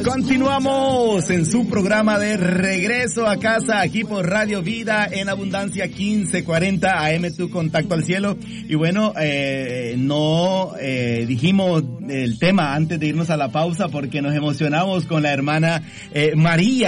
Continuamos en su programa de Regreso a Casa, aquí por Radio Vida en Abundancia 1540 AM, tu contacto al cielo. Y bueno, no dijimos el tema antes de irnos a la pausa porque nos emocionamos con la hermana María.